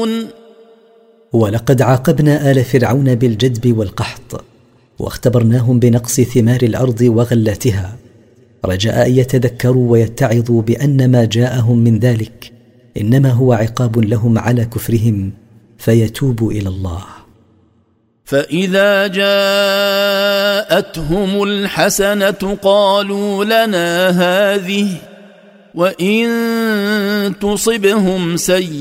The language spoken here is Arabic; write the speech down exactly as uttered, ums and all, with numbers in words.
يتقون. ولقد عاقبنا آل فرعون بالجدب والقحط، واختبرناهم بنقص ثمار الأرض وغلاتها، رجاء أن يتذكروا ويتعظوا بأن ما جاءهم من ذلك إنما هو عقاب لهم على كفرهم فيتوبوا إلى الله. فإذا جاءتهم الحسنة قالوا لنا هذه، وإن تصبهم سيئة